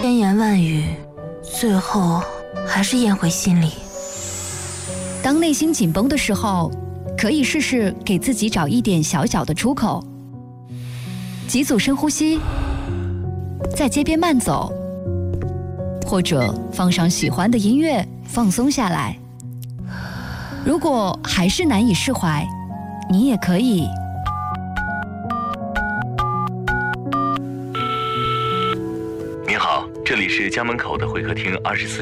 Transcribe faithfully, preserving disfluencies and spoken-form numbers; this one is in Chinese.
千言万语，最后还是咽回心里。 当内心紧绷的时候，可以试试给自己找一点小小的出口。几组深呼吸，在街边慢走，或者放上喜欢的音乐，放松下来。如果还是难以释怀，你也可以。 您好，这里是家门口的会客厅二十四